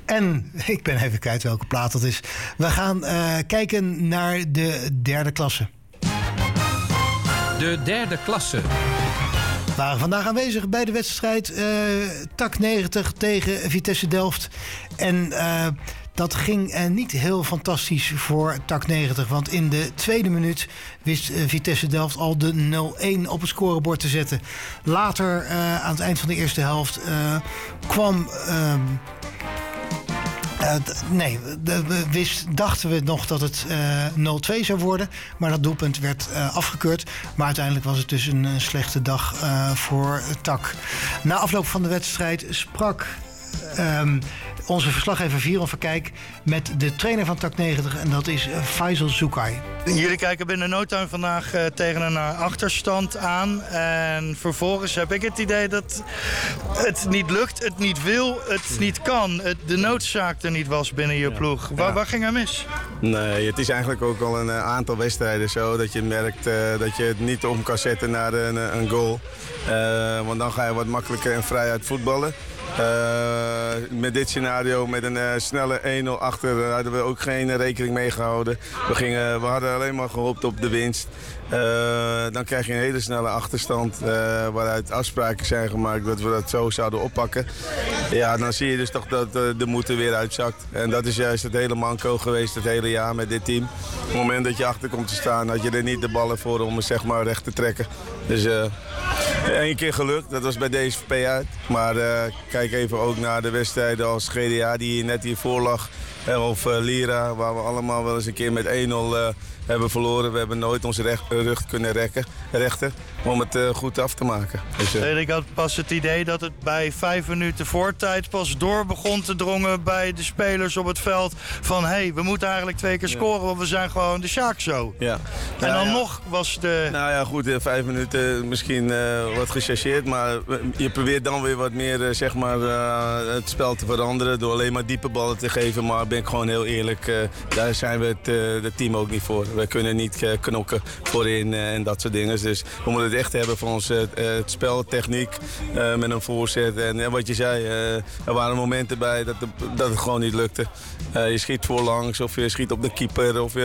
En ik ben even kwijt welke plaat dat is. We gaan kijken naar de derde klasse. De derde klasse. We waren vandaag aanwezig bij de wedstrijd TAC 90 tegen Vitesse Delft. En dat ging niet heel fantastisch voor TAC 90. Want in de tweede minuut wist Vitesse Delft al de 0-1 op het scorebord te zetten. Later, aan het eind van de eerste helft, kwam... dachten we nog dat het 0-2 zou worden. Maar dat doelpunt werd afgekeurd. Maar uiteindelijk was het dus een slechte dag voor TAC. Na afloop van de wedstrijd sprak onze verslaggever Viron Verkijk met de trainer van TAC 90. En dat is Faisal Zoukay. Jullie kijken binnen no time vandaag tegen een achterstand aan. En vervolgens heb ik het idee dat het niet lukt, het niet wil, het niet kan. De noodzaak er niet was binnen je ploeg. Waar ging hij mis? Nee, het is eigenlijk ook al een aantal wedstrijden zo dat je merkt dat je het niet om kan zetten naar een goal. Want dan ga je wat makkelijker en vrijuit voetballen. Met dit scenario, met een snelle 1-0 achter, hadden we ook geen rekening mee gehouden. We hadden alleen maar gehoopt op de winst. Dan krijg je een hele snelle achterstand waaruit afspraken zijn gemaakt dat we dat zo zouden oppakken. Ja, dan zie je dus toch dat de moed er weer uitzakt. En dat is juist het hele manco geweest het hele jaar met dit team. Op het moment dat je achter komt te staan, had je er niet de ballen voor om het zeg maar recht te trekken. Dus 1 keer gelukt, dat was bij DSVP uit. Maar kijk even ook naar de wedstrijden als GDA die net hiervoor lag. Of Lira, waar we allemaal wel eens een keer met 1-0 hebben verloren. We hebben nooit onze rug kunnen rechten om het goed af te maken. Dus, ik had pas het idee dat het bij 5 minuten voortijd pas door begon te drongen bij de spelers op het veld. Van we moeten eigenlijk 2 keer scoren, want we zijn gewoon de Sjaak zo. Ja. En dan nog was de... Nou ja, goed, 5 minuten misschien wat gechargeerd. Maar je probeert dan weer wat meer het spel te veranderen door alleen maar diepe ballen te geven. Maar ben ik gewoon heel eerlijk, daar zijn we het team ook niet voor. We kunnen niet knokken voorin en dat soort dingen. Dus we moeten het echt hebben van ons het spel, techniek met een voorzet. En wat je zei, er waren momenten bij dat het gewoon niet lukte. Je schiet voorlangs of je schiet op de keeper of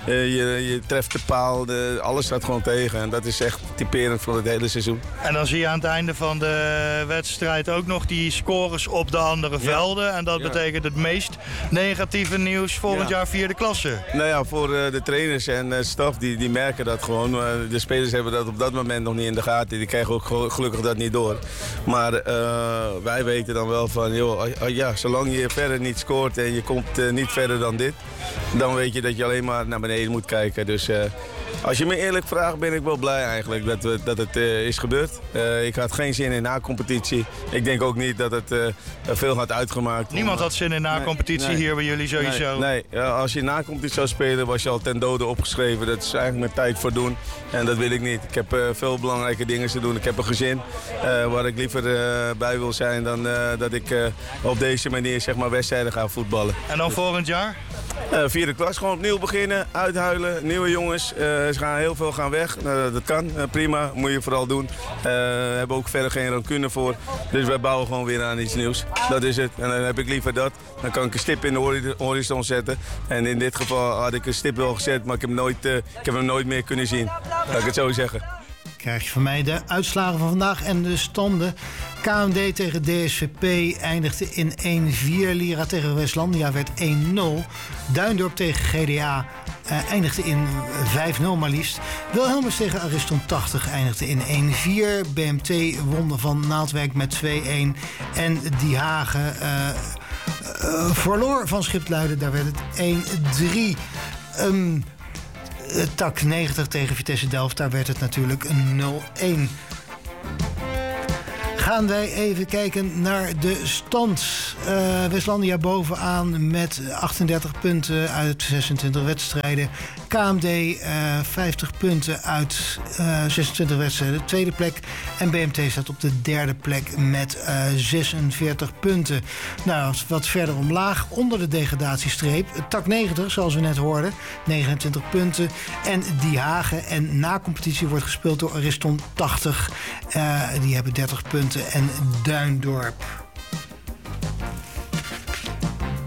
je treft de paal. Alles staat gewoon tegen en dat is echt typerend voor het hele seizoen. En dan zie je aan het einde van de wedstrijd ook nog die scores op de andere velden. En dat betekent het meest negatieve nieuws volgend jaar 4e klasse. Nou ja, voor de trainers en staf die merken dat gewoon. De spelers hebben dat op dat moment nog niet in de gaten. Die krijgen ook gelukkig dat niet door. Maar wij weten dan wel van, zolang je verder niet scoort en je komt niet verder dan dit, dan weet je dat je alleen maar naar beneden moet kijken. Dus als je me eerlijk vraagt, ben ik wel blij eigenlijk dat het is gebeurd. Ik had geen zin in na-competitie. Ik denk ook niet dat het veel had uitgemaakt. Niemand had zin in na-competitie hier bij jullie sowieso. Nee, als je na-competitie zou spelen, was je al ten dode opgeschreven. Dat is eigenlijk mijn tijd voor doen. En dat wil ik niet. Ik heb veel belangrijke dingen te doen. Ik heb een gezin waar ik liever bij wil zijn dan dat ik op deze manier wedstrijden ga voetballen. En dan volgend jaar? 4e klas, gewoon opnieuw beginnen, uithuilen, nieuwe jongens. Ze gaan heel veel gaan weg. Dat kan, prima, moet je vooral doen. Hebben ook verder geen rancune voor. Dus wij bouwen gewoon weer aan iets nieuws. Dat is het. En dan heb ik liever dat. Dan kan ik een stip in de horizon zetten. En in dit geval had ik een stip wel gezet, maar ik heb hem nooit meer kunnen zien. Laat ik het zo zeggen. Krijg je van mij de uitslagen van vandaag en de standen. KMD tegen DSVP eindigde in 1-4. Lira tegen Westlandia werd 1-0. Duindorp tegen GDA eindigde in 5-0 maar liefst. Wilhelmus tegen Ariston 80 eindigde in 1-4. BMT won van Naaldwijk met 2-1. En Die Hagen verloor van Schipluiden. Daar werd het 1-3. TAC 90 tegen Vitesse Delft, daar werd het natuurlijk 0-1. Gaan wij even kijken naar de stand. Westlandia bovenaan met 38 punten uit 26 wedstrijden. KMD 50 punten uit 26 wedstrijden, tweede plek. En BMT staat op de derde plek met 46 punten. Nou, wat verder omlaag, onder de degradatiestreep. TAC 90, zoals we net hoorden, 29 punten. En Die Hagen. En na competitie wordt gespeeld door Ariston 80. Die hebben 30 punten. En Duindorp.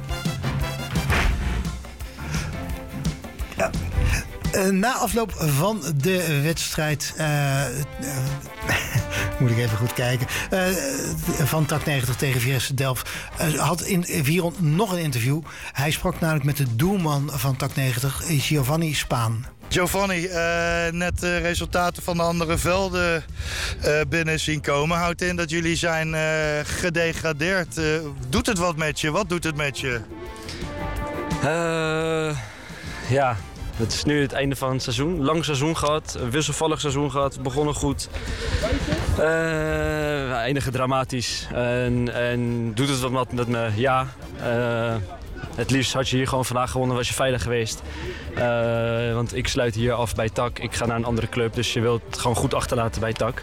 Na afloop van de wedstrijd... moet ik even goed kijken. Van TAC 90 tegen Vitesse Delft. Had in Viron nog een interview. Hij sprak namelijk met de doelman van TAC 90, Giovanni Spaan. Giovanni, net de resultaten van de andere velden binnen zien komen. Houdt in dat jullie zijn gedegradeerd. Doet het wat met je? Wat doet het met je? Ja, het is nu het einde van het seizoen. Lang seizoen gehad, een wisselvallig seizoen gehad. Begonnen goed. Eindigen dramatisch. En doet het wat met me? Ja. Het liefst had je hier gewoon vandaag gewonnen, was je veilig geweest. Want ik sluit hier af bij TAC. Ik ga naar een andere club, dus je wilt het gewoon goed achterlaten bij TAC.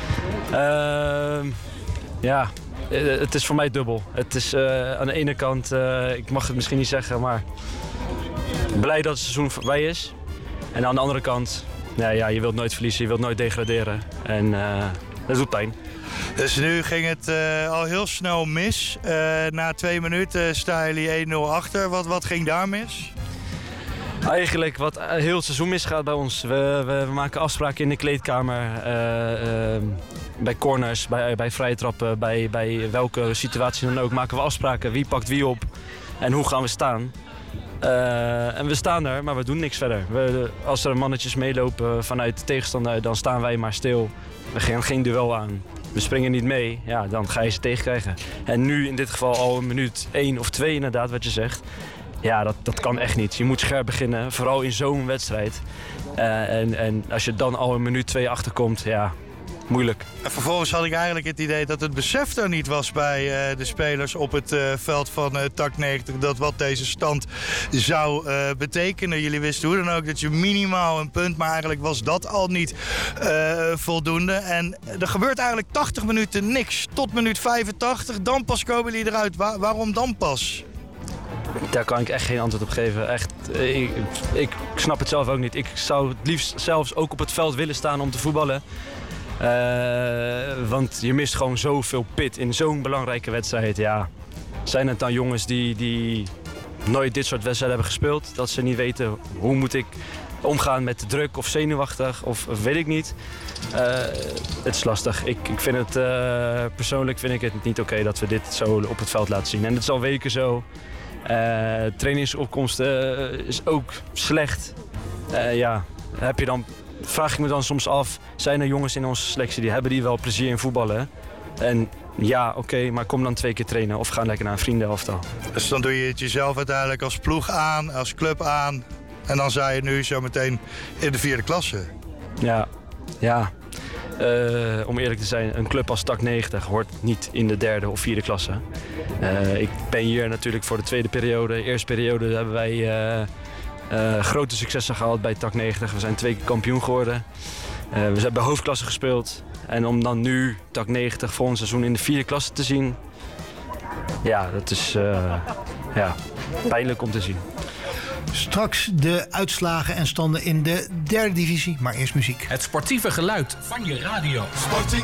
Ja, het is voor mij dubbel. Het is aan de ene kant, ik mag het misschien niet zeggen, maar blij dat het seizoen voorbij is. En aan de andere kant, ja, je wilt nooit verliezen, je wilt nooit degraderen. En dat doet pijn. Dus nu ging het al heel snel mis. Na 2 minuten staan jullie 1-0 achter. Wat ging daar mis? Eigenlijk wat heel het seizoen misgaat bij ons. We maken afspraken in de kleedkamer. Bij corners, bij vrije trappen, bij welke situatie dan ook. Maken we afspraken. Wie pakt wie op en hoe gaan we staan. En we staan er, maar we doen niks verder. Als er mannetjes meelopen vanuit de tegenstander, dan staan wij maar stil. We gaan geen duel aan. We springen niet mee, ja, dan ga je ze tegenkrijgen. En nu in dit geval al een minuut 1 of 2 inderdaad, wat je zegt. Ja, dat kan echt niet. Je moet scherp beginnen, vooral in zo'n wedstrijd. En als je dan al een minuut 2 achterkomt, ja, moeilijk. En vervolgens had ik eigenlijk het idee dat het besef er niet was bij de spelers op het veld van TAC 90. Dat wat deze stand zou betekenen. Jullie wisten hoe dan ook dat je minimaal een punt, maar eigenlijk was dat al niet voldoende. En er gebeurt eigenlijk 80 minuten niks. Tot minuut 85, dan pas komen jullie eruit. Waarom dan pas? Daar kan ik echt geen antwoord op geven. Echt, ik snap het zelf ook niet. Ik zou het liefst zelfs ook op het veld willen staan om te voetballen. Want je mist gewoon zoveel pit in zo'n belangrijke wedstrijd. Ja. Zijn het dan jongens die nooit dit soort wedstrijden hebben gespeeld? Dat ze niet weten hoe moet ik omgaan met de druk of zenuwachtig of weet ik niet. Het is lastig. Ik vind het persoonlijk vind ik het niet oké dat we dit zo op het veld laten zien. En het is al weken zo. Trainingsopkomsten is ook slecht. Ja, vraag ik me dan soms af, zijn er jongens in onze selectie die hebben wel plezier in voetballen? En ja, oké, maar kom dan 2 keer trainen of ga lekker naar een vriendenelftal. Dus dan doe je het jezelf uiteindelijk als ploeg aan, als club aan. En dan sta je nu zo meteen in de 4e klasse. Ja. Om eerlijk te zijn, een club als TAC 90 hoort niet in de 3e of 4e klasse. Ik ben hier natuurlijk voor de tweede periode. De eerste periode hebben wij grote successen gehaald bij TAC 90. We zijn 2 keer kampioen geworden. We zijn bij hoofdklasse gespeeld. En om dan nu TAC 90 volgend seizoen in de 4e klasse te zien. Ja, dat is pijnlijk om te zien. Straks de uitslagen en standen in de 3e divisie, maar eerst muziek. Het sportieve geluid van je radio. Sporting